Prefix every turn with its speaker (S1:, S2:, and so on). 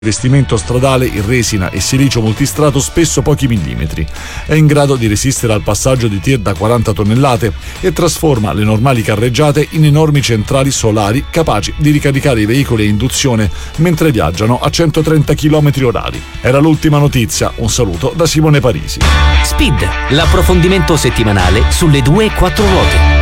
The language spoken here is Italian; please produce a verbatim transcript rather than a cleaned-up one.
S1: Vestimento stradale in resina e silicio multistrato spesso pochi millimetri. È in grado di resistere al passaggio di tir da quaranta tonnellate e trasforma le normali carreggiate in enormi centrali solari capaci di ricaricare i veicoli a induzione mentre viaggiano a centotrenta chilometri orari. Era l'ultima notizia. Un saluto da Simone Parisi.
S2: Speed, l'approfondimento settimanale sulle due e quattro ruote.